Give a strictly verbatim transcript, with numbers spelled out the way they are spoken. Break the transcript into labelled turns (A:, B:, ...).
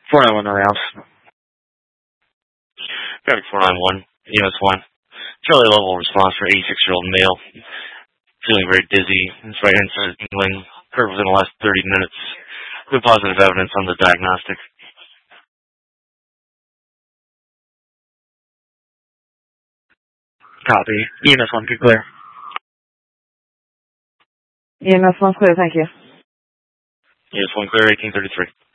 A: four nine one around.
B: Traffic four nine one, E M S one. Charlie level response for eighty-six-year-old male. Feeling very dizzy. His right hand side is tingling. Occurred within the last thirty minutes. Good positive evidence on the diagnostic.
A: Copy. E M S one, good clear.
C: E M S one clear, thank you.
B: E M S one clear, eighteen thirty-three.